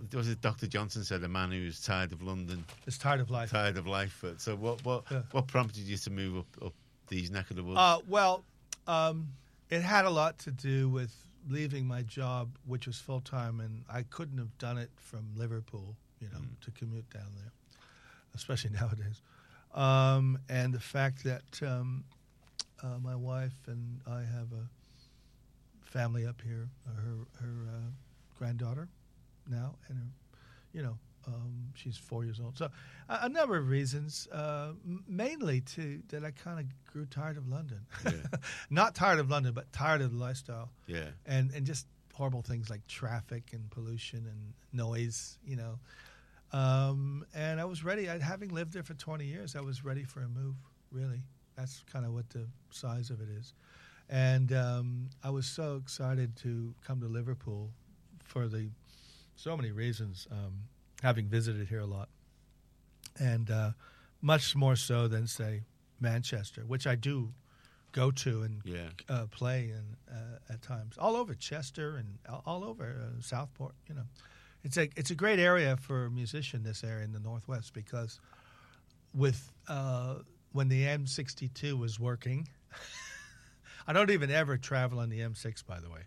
was it Dr. Johnson said, a man who's tired of London is tired of life. Tired of life. So what prompted you to move up these neck of the woods? It had a lot to do with leaving my job, which was full time, and I couldn't have done it from Liverpool, to commute down there, especially nowadays. And the fact that my wife and I have a family up here, her granddaughter now, and she's 4 years old. So a number of reasons, mainly that I kind of grew tired of London. Yeah. Not tired of London, but tired of the lifestyle. Yeah. And just horrible things like traffic and pollution and noise, And I was ready. Having lived there for 20 years, I was ready for a move, really. That's kind of what the size of it is. And I was so excited to come to Liverpool for so many reasons, having visited here a lot. And much more so than, say, Manchester, which I do go to and play in, at times. All over Chester and all over Southport, It's a great area for a musician, this area in the Northwest, because with when the M62 was working, I don't even ever travel on the M6, by the way.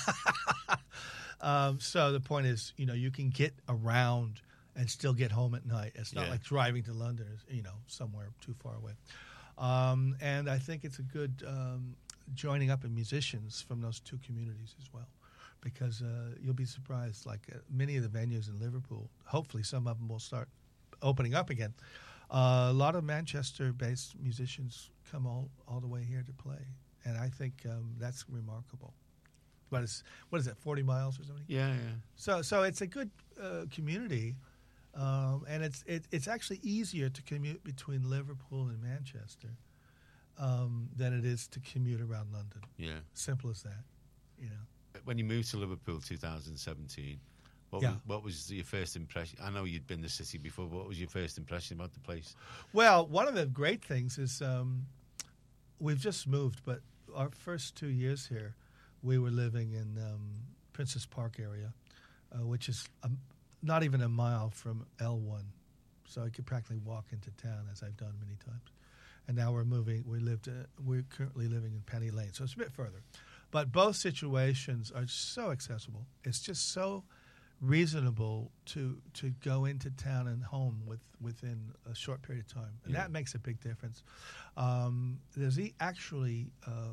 So the point is, you can get around and still get home at night. It's not like driving to London, somewhere too far away. And I think it's a good joining up in musicians from those two communities as well, because you'll be surprised, like many of the venues in Liverpool, hopefully some of them will start opening up again. A lot of Manchester-based musicians come all the way here to play, and I think that's remarkable. But what is it, 40 miles or something? Yeah. So it's a good community, and it's actually easier to commute between Liverpool and Manchester than it is to commute around London. Yeah. Simple as that, When you moved to Liverpool 2017, what was your first impression? I know you'd been to the city before, but what was your first impression about the place? Well, one of the great things is we've just moved, but our first 2 years here, we were living in Princess Park area, which is not even a mile from L1. So I could practically walk into town, as I've done many times. And now we're moving. We're currently living in Penny Lane, so it's a bit further. But both situations are so accessible. It's just so reasonable to go into town and home within a short period of time, and that makes a big difference. There's actually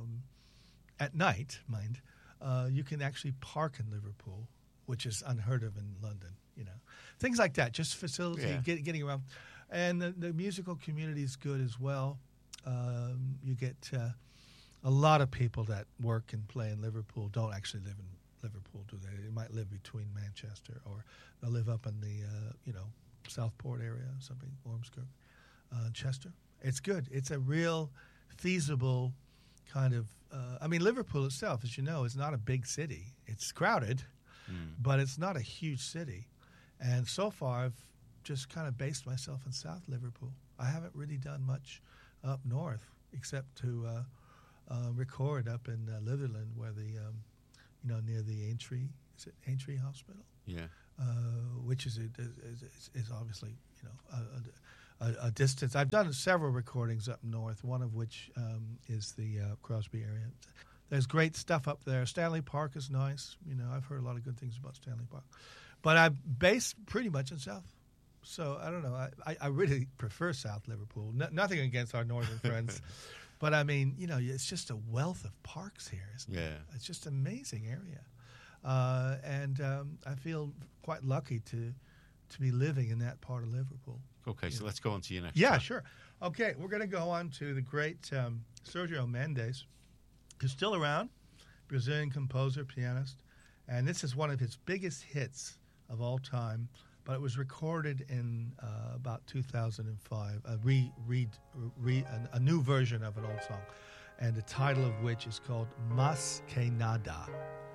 at night, you can actually park in Liverpool, which is unheard of in London. Things like that, just facilitate getting around, and the musical community is good as well. You get a lot of people that work and play in Liverpool don't actually live in Liverpool, do they? They might live between Manchester, or they'll live up in the Southport area, something, Ormskirk, Chester. It's good. It's a real feasible kind of. Liverpool itself, as you know, is not a big city. It's crowded, but it's not a huge city. And so far, I've just kind of based myself in South Liverpool. I haven't really done much up north, except to record up in Litherland, where near the Aintree, is it Aintree Hospital? Yeah. Which is obviously a distance. I've done several recordings up north, one of which is the Crosby area. There's great stuff up there. Stanley Park is nice. I've heard a lot of good things about Stanley Park. But I'm based pretty much in South. So I don't know. I really prefer South Liverpool. Nothing against our northern friends. But it's just a wealth of parks here, isn't it? Yeah. It's just an amazing area. And I feel quite lucky to be living in that part of Liverpool. Okay, so let's go on to your next. Yeah, track. sure. Okay, we're going to go on to the great Sergio Mendes, who's still around, Brazilian composer, pianist, and this is one of his biggest hits of all time. But it was recorded in about 2005, a new version of an old song, and the title of which is called Mas Que Nada.